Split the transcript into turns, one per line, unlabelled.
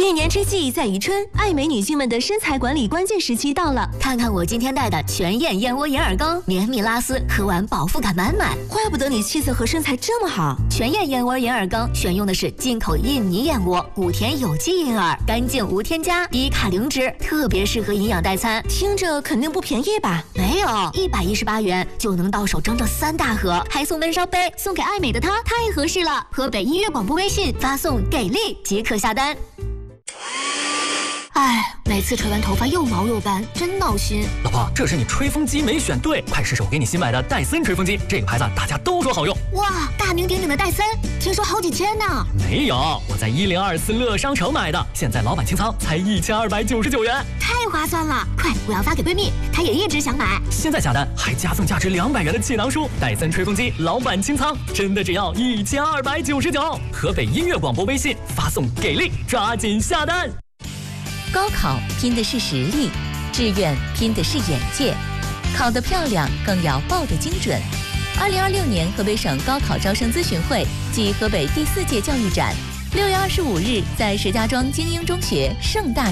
一年之计在于春，爱美女性们的身材管理关键时期到了。
看看我今天带的全燕燕窝银耳羹，绵密拉丝，喝完饱腹感满满。
怪不得你气色和身材这么好。
全燕燕窝银耳羹选用的是进口印尼燕窝，古田有机银耳，干净无添加，低卡零脂，特别适合营养代餐。
听着肯定不便宜吧？
没有，118元就能到手整整3大盒，还送温烧杯，送给爱美的她太合适了。河北音乐广播微信发送“给力”即可下单。哎，每次吹完头发又毛又斑，真闹心。
老婆，这是你吹风机没选对，快试试我给你新买的戴森吹风机，这个牌子大家都说好用。
哇，大名鼎鼎的戴森，听说好几千呢。
没有，我在1024乐商城买的，现在老板清仓才1299元，
太划算了！快，我要发给闺蜜，她也一直想买。
现在下单还加送价值200元的气囊书，戴森吹风机老板清仓，真的只要1299。河北音乐广播微信发送“给力”，抓紧下单。
高考拼的是实力，志愿拼的是眼界，考得漂亮更要报得精准。2026年河北省高考招生咨询会暨河北第4届教育展，6月25日在石家庄精英中学盛大